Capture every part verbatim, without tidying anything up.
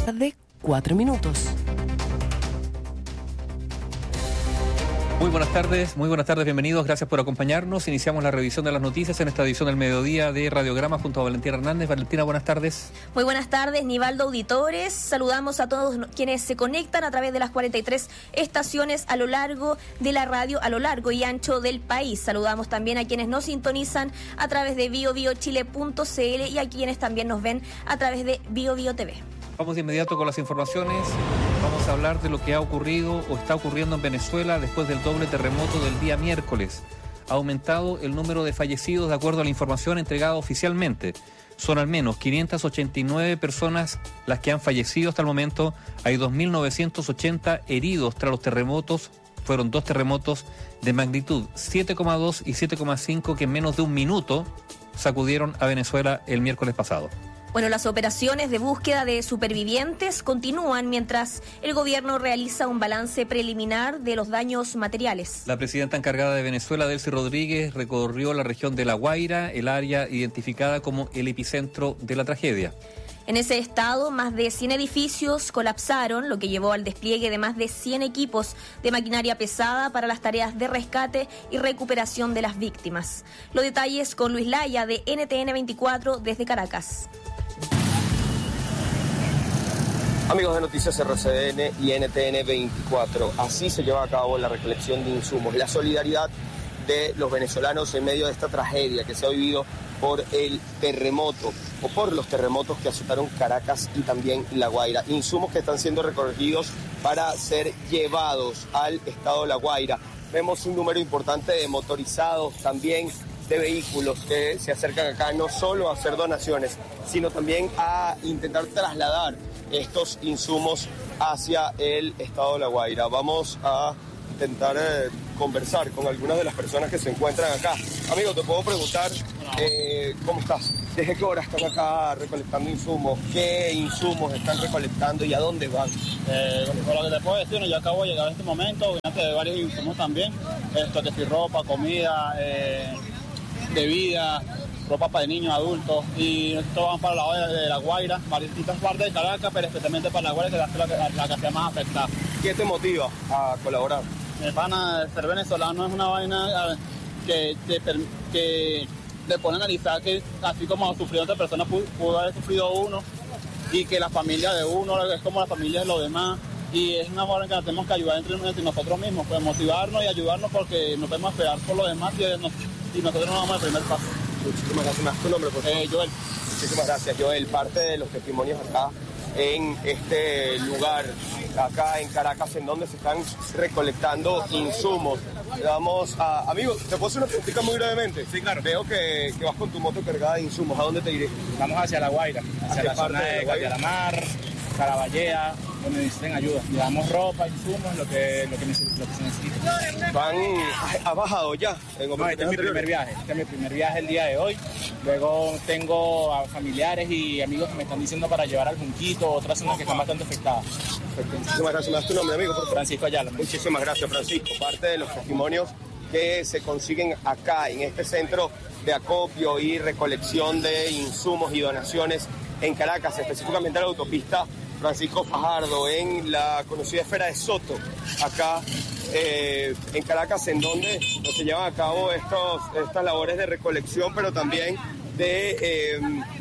de cuatro minutos. Muy buenas tardes, muy buenas tardes, bienvenidos, gracias por acompañarnos. Iniciamos la revisión de las noticias en esta edición del mediodía de Radiograma junto a Valentina Hernández. Valentina, buenas tardes. Muy buenas tardes, Nivaldo Auditores. Saludamos a todos quienes se conectan a través de las cuarenta y tres estaciones a lo largo de la radio, a lo largo y ancho del país. Saludamos también a quienes nos sintonizan a través de bio bio chile punto c l y a quienes también nos ven a través de Bio Bio T V. Vamos de inmediato con las informaciones. Vamos a hablar de lo que ha ocurrido o está ocurriendo en Venezuela después del doble terremoto del día miércoles. Ha aumentado el número de fallecidos de acuerdo a la información entregada oficialmente. Son al menos quinientas ochenta y nueve personas las que han fallecido hasta el momento. Hay dos mil novecientos ochenta heridos tras los terremotos. Fueron dos terremotos de magnitud siete coma dos y siete coma cinco que en menos de un minuto sacudieron a Venezuela el miércoles pasado. Bueno, las operaciones de búsqueda de supervivientes continúan mientras el gobierno realiza un balance preliminar de los daños materiales. La presidenta encargada de Venezuela, Delcy Rodríguez, recorrió la región de La Guaira, el área identificada como el epicentro de la tragedia. En ese estado, más de cien edificios colapsaron, lo que llevó al despliegue de más de cien equipos de maquinaria pesada para las tareas de rescate y recuperación de las víctimas. Los detalles con Luis Laya de N T N veinticuatro desde Caracas. Amigos de Noticias R C N y N T N veinticuatro, así se lleva a cabo la recolección de insumos, la solidaridad de los venezolanos en medio de esta tragedia que se ha vivido por el terremoto o por los terremotos que azotaron Caracas y también La Guaira. Insumos que están siendo recogidos para ser llevados al estado de La Guaira. Vemos un número importante de motorizados, también de vehículos que se acercan acá no solo a hacer donaciones, sino también a intentar trasladar estos insumos hacia el estado de La Guaira. Vamos a intentar eh, conversar con algunas de las personas que se encuentran acá. Amigo, te puedo preguntar, eh, ¿cómo estás? ¿Desde qué hora están acá recolectando insumos? ¿Qué insumos están recolectando y a dónde van? Eh, por lo que te puedo decir, yo acabo de llegar a este momento, antes de varios insumos también, esto que si ropa, comida, eh, bebida, ropa para niños, adultos, y esto van para la hora de La Guaira, para distintas partes de Caracas, pero especialmente para La Guaira, que es la, la, la que sea más afectada. ¿Qué te motiva a colaborar? Mi pana, ser venezolano es una vaina que te, que te pone a analizar que así como sufrió otra persona, pudo, pudo haber sufrido uno, y que la familia de uno es como la familia de los demás, y es una forma en que nos tenemos que ayudar entre, entre nosotros mismos, pues motivarnos y ayudarnos, porque no podemos esperar por los demás y, nos, y nosotros no damos el primer paso. Muchísimas gracias. ¿Me das tu nombre, por favor? Eh, Joel. Muchísimas gracias, Joel. Parte de los testimonios acá en este lugar, acá en Caracas, en donde se están recolectando insumos. Vamos a... Amigo, ¿te puedo hacer una preguntita muy brevemente? Sí, claro. Veo que, que vas con tu moto cargada de insumos. ¿A dónde te iré? Vamos hacia La Guaira, hacia ¿A la qué parte zona de La de Guaira? Catialamar, Caraballea, donde necesiten ayuda. Llevamos ropa, insumos, lo que, lo que, neces- lo que se necesita. Van... ¿Ha bajado ya? En No, este es mi primer viaje, este es mi primer viaje el día de hoy. Luego tengo a familiares y amigos que me están diciendo para llevar al Junquito, otras zonas que están bastante afectadas. Perfecto. Muchísimas gracias. ¿Me das tu nombre, amigo, por favor? Francisco Ayala. Muchísimas gracias, Francisco. Parte de los testimonios que se consiguen acá, en este centro de acopio y recolección de insumos y donaciones en Caracas, específicamente en la autopista Francisco Fajardo, en la conocida esfera de Soto, acá eh, en Caracas, en donde se llevan a cabo estos, estas labores de recolección, pero también de... Eh,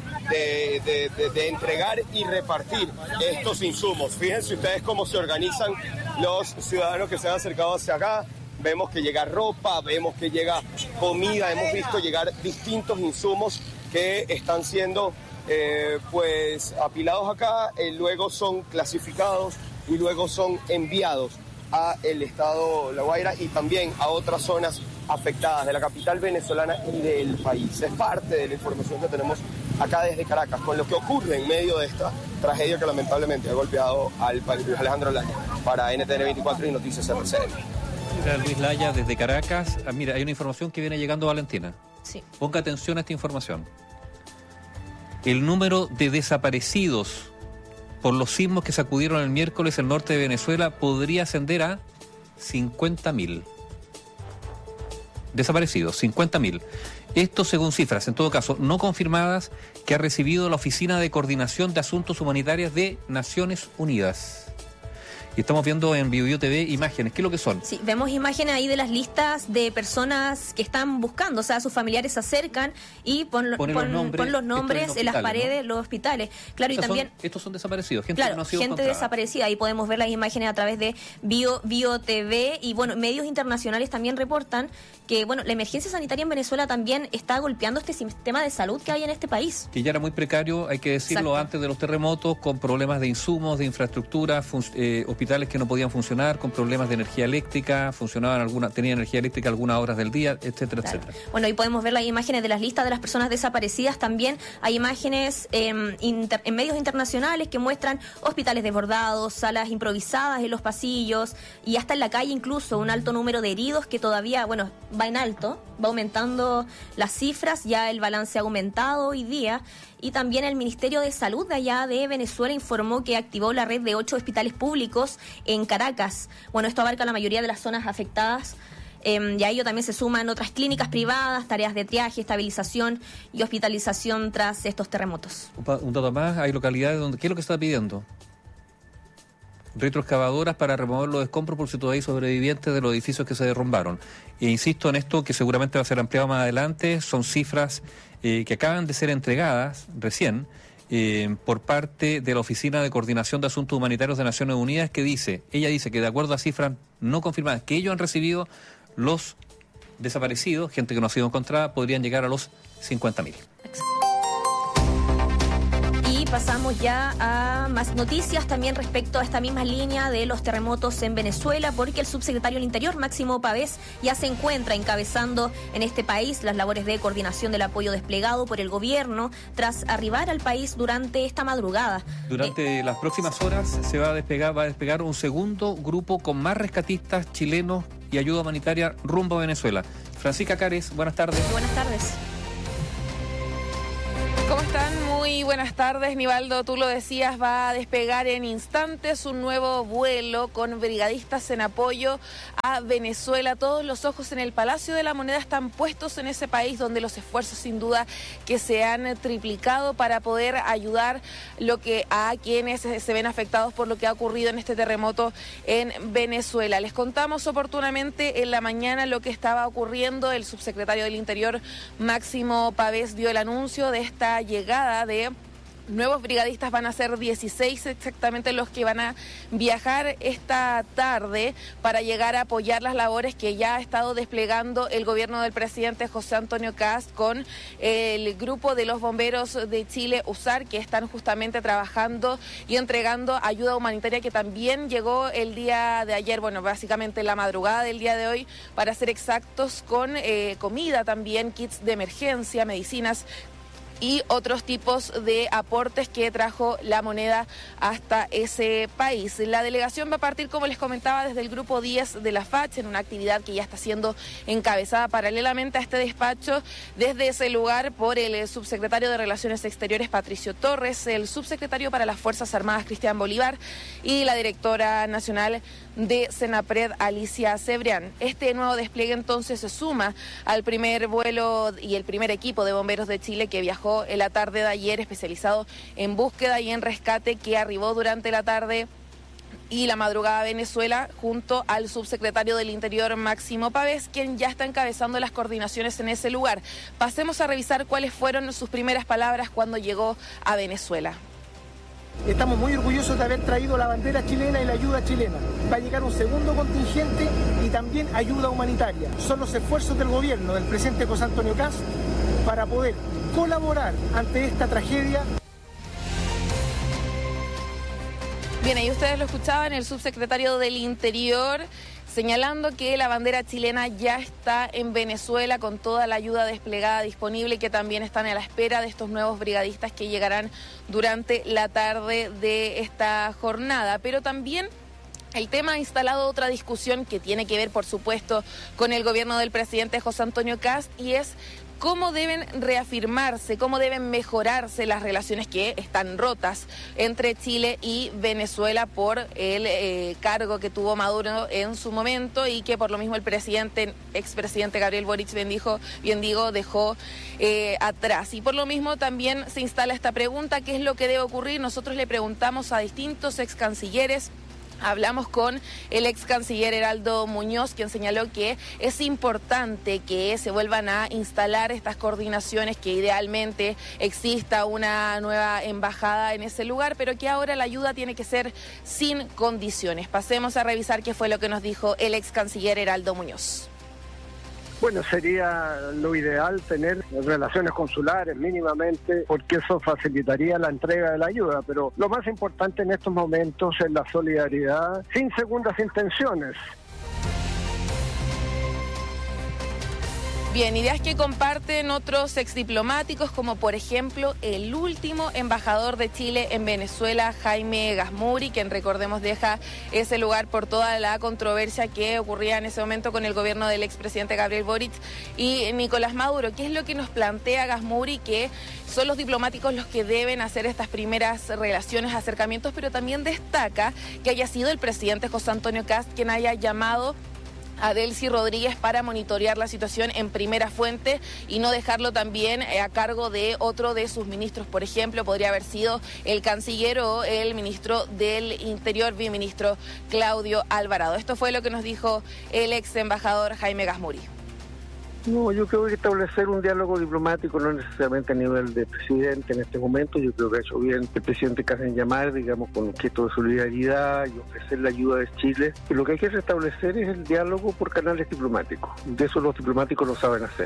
De, de, de, de entregar y repartir estos insumos. Fíjense ustedes cómo se organizan los ciudadanos que se han acercado hacia acá. Vemos que llega ropa, vemos que llega comida, hemos visto llegar distintos insumos que están siendo eh, pues apilados acá, eh, luego son clasificados y luego son enviados a el estado La Guaira y también a otras zonas afectadas de la capital venezolana y del país. Es parte de la información que tenemos acá desde Caracas, con lo que ocurre en medio de esta tragedia que lamentablemente ha golpeado al país. Alejandro Laya, para N T N veinticuatro y Noticias R C N. Mira, Luis Laya desde Caracas. Ah, mira, hay una información que viene llegando, Valentina. Sí. Ponga atención a esta información. El número de desaparecidos por los sismos que sacudieron el miércoles el norte de Venezuela podría ascender a cincuenta mil. Desaparecidos, cincuenta mil. Esto según cifras, en todo caso, no confirmadas, que ha recibido la Oficina de Coordinación de Asuntos Humanitarios de Naciones Unidas. Y estamos viendo en BioBio T V imágenes. ¿Qué es lo que son? Sí, vemos imágenes ahí de las listas de personas que están buscando, o sea, sus familiares se acercan y pon, pon, los nombres, pon los nombres en, en las paredes, ¿no? Los hospitales. Claro, Estas y también... Son, estos son desaparecidos, gente claro, que no ha sido gente encontrada. desaparecida. Ahí podemos ver las imágenes a través de Bio, Bio T V y, bueno, medios internacionales también reportan que, bueno, la emergencia sanitaria en Venezuela también está golpeando este sistema de salud que hay en este país. Que ya era muy precario, hay que decirlo, Exacto. antes de los terremotos, con problemas de insumos, de infraestructura, eh, hospitales que no podían funcionar, con problemas de energía eléctrica, funcionaban alguna, tenían energía eléctrica algunas horas del día, etcétera, claro. etcétera. Bueno, ahí podemos ver las imágenes de las listas de las personas desaparecidas. También hay imágenes eh, inter, en medios internacionales que muestran hospitales desbordados, salas improvisadas en los pasillos y hasta en la calle incluso un alto número de heridos que todavía, bueno, va en alto, va aumentando las cifras, ya el balance ha aumentado hoy día. Y también el Ministerio de Salud de allá de Venezuela informó que activó la red de ocho hospitales públicos en Caracas. Bueno, esto abarca la mayoría de las zonas afectadas. Eh, y a ello también se suman otras clínicas privadas, tareas de triaje, estabilización y hospitalización tras estos terremotos. Un dato más, hay localidades donde... ¿Qué es lo que está pidiendo? Retroexcavadoras para remover los escombros por si todavía hay sobrevivientes de los edificios que se derrumbaron. E insisto en esto, que seguramente va a ser ampliado más adelante, son cifras eh, que acaban de ser entregadas recién eh, por parte de la Oficina de Coordinación de Asuntos Humanitarios de Naciones Unidas, que dice, ella dice que de acuerdo a cifras no confirmadas que ellos han recibido, los desaparecidos, gente que no ha sido encontrada, podrían llegar a los cincuenta mil. Pasamos ya a más noticias también respecto a esta misma línea de los terremotos en Venezuela, porque el subsecretario del Interior, Máximo Pavés, ya se encuentra encabezando en este país las labores de coordinación del apoyo desplegado por el gobierno tras arribar al país durante esta madrugada. Durante eh, las próximas horas se va a despegar, va a despegar un segundo grupo con más rescatistas chilenos y ayuda humanitaria rumbo a Venezuela. Francisca Cares, buenas tardes. Buenas tardes. ¿Cómo están? Muy buenas tardes, Nivaldo. Tú lo decías, va a despegar en instantes un nuevo vuelo con brigadistas en apoyo a Venezuela. Todos los ojos en el Palacio de la Moneda están puestos en ese país, donde los esfuerzos sin duda que se han triplicado para poder ayudar lo que a quienes se ven afectados por lo que ha ocurrido en este terremoto en Venezuela. Les contamos oportunamente en la mañana lo que estaba ocurriendo. El subsecretario del Interior, Máximo Pavés, dio el anuncio de esta llegada de nuevos brigadistas. Van a ser dieciséis exactamente los que van a viajar esta tarde para llegar a apoyar las labores que ya ha estado desplegando el gobierno del presidente José Antonio Kast con el grupo de los bomberos de Chile, USAR, que están justamente trabajando y entregando ayuda humanitaria que también llegó el día de ayer, bueno, básicamente la madrugada del día de hoy, para ser exactos, con eh, comida también, kits de emergencia, medicinas y otros tipos de aportes que trajo la Moneda hasta ese país. La delegación va a partir, como les comentaba, desde el grupo diez de la F A C H, en una actividad que ya está siendo encabezada paralelamente a este despacho desde ese lugar por el subsecretario de Relaciones Exteriores, Patricio Torres, el subsecretario para las Fuerzas Armadas, Cristian Bolívar, y la directora nacional de Senapred, Alicia Cebrián. Este nuevo despliegue entonces se suma al primer vuelo y el primer equipo de bomberos de Chile que viajó en la tarde de ayer, especializado en búsqueda y en rescate, que arribó durante la tarde y la madrugada a Venezuela junto al subsecretario del Interior, Máximo Pavés, quien ya está encabezando las coordinaciones en ese lugar. Pasemos a revisar cuáles fueron sus primeras palabras cuando llegó a Venezuela. Estamos muy orgullosos de haber traído la bandera chilena y la ayuda chilena. Va a llegar un segundo contingente y también ayuda humanitaria. Son los esfuerzos del gobierno del presidente José Antonio Kast para poder colaborar ante esta tragedia. Bien, ahí ustedes lo escuchaban, el subsecretario del Interior señalando que la bandera chilena ya está en Venezuela con toda la ayuda desplegada disponible y que también están a la espera de estos nuevos brigadistas que llegarán durante la tarde de esta jornada. Pero también el tema ha instalado otra discusión que tiene que ver, por supuesto, con el gobierno del presidente José Antonio Kast, y es cómo deben reafirmarse, cómo deben mejorarse las relaciones que están rotas entre Chile y Venezuela por el eh, cargo que tuvo Maduro en su momento y que por lo mismo el presidente, expresidente Gabriel Boric, bien, dijo, bien digo, dejó eh, atrás. Y por lo mismo también se instala esta pregunta, ¿qué es lo que debe ocurrir? Nosotros le preguntamos a distintos ex cancilleres. Hablamos con el ex canciller Heraldo Muñoz, quien señaló que es importante que se vuelvan a instalar estas coordinaciones, que idealmente exista una nueva embajada en ese lugar, pero que ahora la ayuda tiene que ser sin condiciones. Pasemos a revisar qué fue lo que nos dijo el ex canciller Heraldo Muñoz. Bueno, sería lo ideal tener relaciones consulares mínimamente, porque eso facilitaría la entrega de la ayuda, pero lo más importante en estos momentos es la solidaridad sin segundas intenciones. Bien, ideas que comparten otros exdiplomáticos, como por ejemplo el último embajador de Chile en Venezuela, Jaime Gazmuri, quien recordemos deja ese lugar por toda la controversia que ocurría en ese momento con el gobierno del expresidente Gabriel Boric y Nicolás Maduro. ¿Qué es lo que nos plantea Gazmuri? Que son los diplomáticos los que deben hacer estas primeras relaciones, acercamientos, pero también destaca que haya sido el presidente José Antonio Kast quien haya llamado a Delcy Rodríguez para monitorear la situación en primera fuente y no dejarlo también a cargo de otro de sus ministros. Por ejemplo, podría haber sido el canciller o el ministro del Interior, viceministro Claudio Alvarado. Esto fue lo que nos dijo el ex embajador Jaime Gazmuri. No, yo creo que establecer un diálogo diplomático no necesariamente a nivel de presidente en este momento. Yo creo que ha hecho bien el presidente Kast en llamar, digamos, con un gesto de solidaridad y ofrecer la ayuda de Chile. Y lo que hay que restablecer es el diálogo por canales diplomáticos. De eso los diplomáticos lo saben hacer.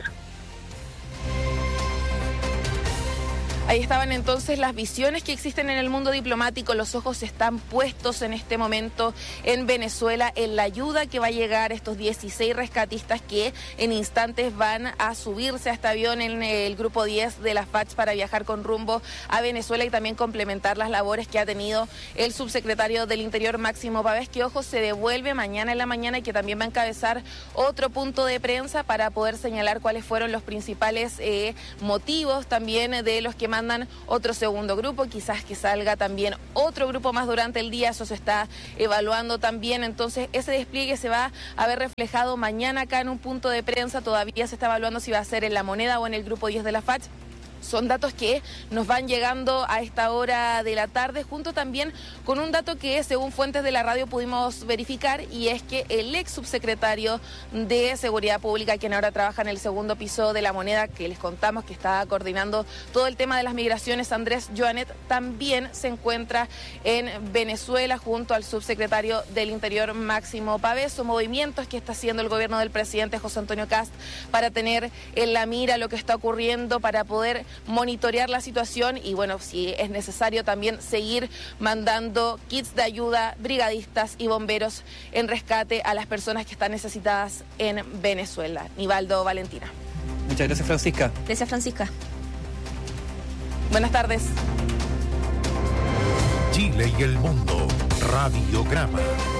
Ahí estaban entonces las visiones que existen en el mundo diplomático. Los ojos están puestos en este momento en Venezuela, en la ayuda que va a llegar, estos dieciséis rescatistas que en instantes van a subirse a este avión en el grupo diez de la F A C para viajar con rumbo a Venezuela y también complementar las labores que ha tenido el subsecretario del Interior, Máximo Pavés, que ojo, se devuelve mañana en la mañana y que también va a encabezar otro punto de prensa para poder señalar cuáles fueron los principales eh, motivos también de los que mandan otro segundo grupo, quizás que salga también otro grupo más durante el día, eso se está evaluando también. Entonces ese despliegue se va a ver reflejado mañana acá en un punto de prensa. Todavía se está evaluando si va a ser en La Moneda o en el grupo diez de la F A C. Son datos que nos van llegando a esta hora de la tarde, junto también con un dato que según fuentes de la radio pudimos verificar, y es que el ex subsecretario de Seguridad Pública, quien ahora trabaja en el segundo piso de La Moneda, que les contamos que está coordinando todo el tema de las migraciones, Andrés Joanet, también se encuentra en Venezuela junto al subsecretario del Interior, Máximo Pavés. Son movimientos que está haciendo el gobierno del presidente José Antonio Kast para tener en la mira lo que está ocurriendo, para poder monitorear la situación y, bueno, si es necesario también seguir mandando kits de ayuda, brigadistas y bomberos en rescate a las personas que están necesitadas en Venezuela. Nivaldo, Valentina. Muchas gracias, Francisca. Gracias, Francisca. Buenas tardes. Chile y el mundo. Radiograma.